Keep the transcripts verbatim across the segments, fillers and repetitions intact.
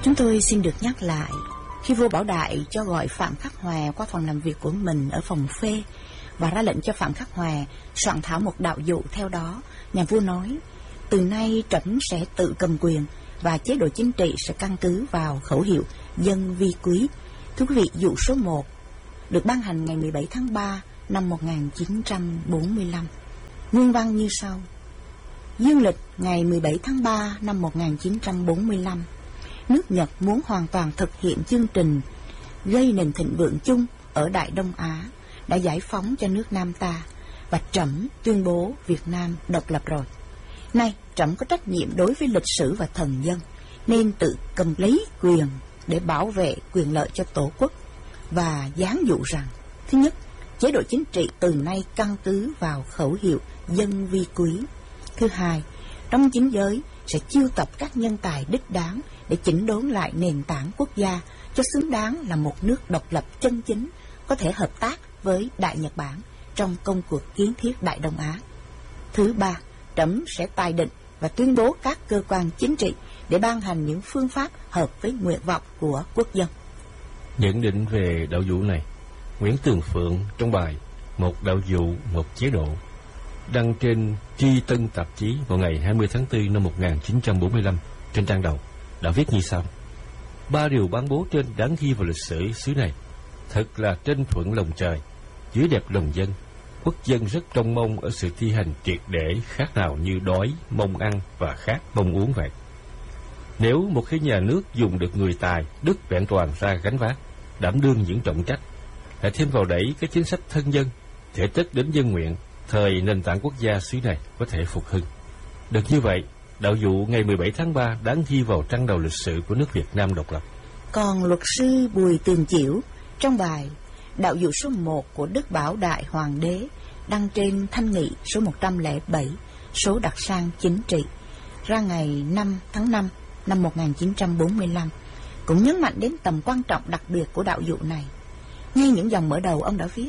Chúng tôi xin được nhắc lại, khi vua Bảo Đại cho gọi Phạm Khắc Hòa qua phòng làm việc của mình ở phòng phê và ra lệnh cho Phạm Khắc Hòa soạn thảo một đạo dụ theo đó, nhà vua nói: từ nay trẫm sẽ tự cầm quyền và chế độ chính trị sẽ căn cứ vào khẩu hiệu dân vi quý. Thưa quý vị, dụ số một được ban hành ngày mười bảy tháng ba năm một nghìn chín trăm bốn mươi lăm. Nguyên văn như sau: dương lịch ngày mười bảy tháng ba năm một nghìn chín trăm bốn mươi lăm, nước Nhật muốn hoàn toàn thực hiện chương trình gây nền thịnh vượng chung ở Đại Đông Á, đã giải phóng cho nước Nam ta, và trẫm tuyên bố Việt Nam độc lập rồi. Nay trẫm có trách nhiệm đối với lịch sử và thần dân, nên tự cầm lấy quyền để bảo vệ quyền lợi cho Tổ quốc, và giáng dụ rằng: thứ nhất, chế độ chính trị từ nay căn cứ vào khẩu hiệu dân vi quý. Thứ hai, trong chính giới sẽ chiêu tập các nhân tài đích đáng để chỉnh đốn lại nền tảng quốc gia cho xứng đáng là một nước độc lập chân chính, có thể hợp tác với Đại Nhật Bản trong công cuộc kiến thiết Đại Đông Á. Thứ ba, trẫm sẽ tài định và tuyên bố các cơ quan chính trị để ban hành những phương pháp hợp với nguyện vọng của quốc dân. Nhận định về đạo dụ này, Nguyễn Tường Phượng trong bài Một đạo dụ, một chế độ, đăng trên Tri Tân tạp chí vào ngày hai mươi tháng tư năm một nghìn chín trăm bốn mươi lăm, trên trang đầu đã viết như sau: ba điều ban bố trên đáng ghi vào lịch sử xứ này, thật là trên thuận lòng trời, dưới đẹp lòng dân. Quốc dân rất trông mong ở sự thi hành triệt để, khác nào như đói mong ăn và khát mong uống vậy. Nếu một khi nhà nước dùng được người tài đức vẹn toàn ra gánh vác, đảm đương những trọng trách, lại thêm vào đẩy cái chính sách thân dân, thể tất đến dân nguyện, thời nền tảng quốc gia xứ này có thể phục hưng. Được như vậy, đạo dụ ngày mười bảy tháng ba đáng ghi vào trang đầu lịch sử của nước Việt Nam độc lập. Còn luật sư Bùi Tường Chiểu trong bài đạo dụ số một của Đức Bảo Đại Hoàng đế, đăng trên Thanh Nghị số một trăm lẻ bảy, số đặc sang chính trị, ra ngày năm tháng năm năm một nghìn chín trăm bốn mươi lăm, cũng nhấn mạnh đến tầm quan trọng đặc biệt của đạo dụ này. Ngay những dòng mở đầu ông đã viết: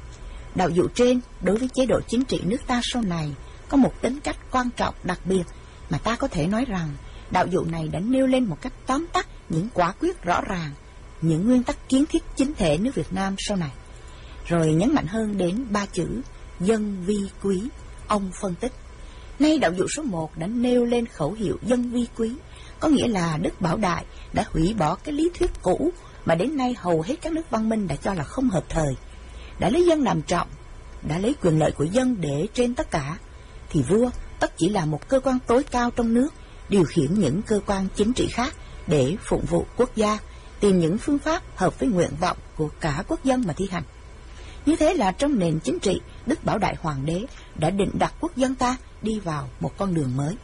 đạo dụ trên đối với chế độ chính trị nước ta sau này có một tính cách quan trọng đặc biệt, mà ta có thể nói rằng đạo dụ này đã nêu lên một cách tóm tắt những quả quyết rõ ràng, những nguyên tắc kiến thiết chính thể nước Việt Nam sau này. Rồi nhấn mạnh hơn đến ba chữ dân vi quý. Ông phân tích: nay đạo dụ số một đã nêu lên khẩu hiệu dân vi quý, có nghĩa là Đức Bảo Đại đã hủy bỏ cái lý thuyết cũ mà đến nay hầu hết các nước văn minh đã cho là không hợp thời, đã lấy dân làm trọng, đã lấy quyền lợi của dân để trên tất cả, thì vua tất chỉ là một cơ quan tối cao trong nước, điều khiển những cơ quan chính trị khác để phụng vụ quốc gia, tìm những phương pháp hợp với nguyện vọng của cả quốc dân mà thi hành. Như thế là trong nền chính trị, Đức Bảo Đại Hoàng đế đã định đặt quốc dân ta đi vào một con đường mới.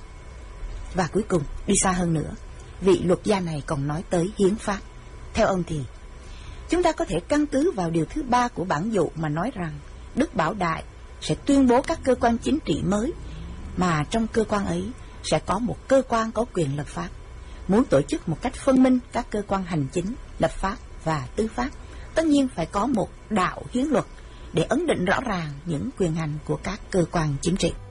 Và cuối cùng, đi xa hơn nữa, vị luật gia này còn nói tới hiến pháp. Theo ông thì, chúng ta có thể căn cứ vào điều thứ ba của bản dụ mà nói rằng Đức Bảo Đại sẽ tuyên bố các cơ quan chính trị mới, mà trong cơ quan ấy sẽ có một cơ quan có quyền lập pháp. Muốn tổ chức một cách phân minh các cơ quan hành chính, lập pháp và tư pháp, tất nhiên phải có một đạo hiến luật để ấn định rõ ràng những quyền hành của các cơ quan chính trị.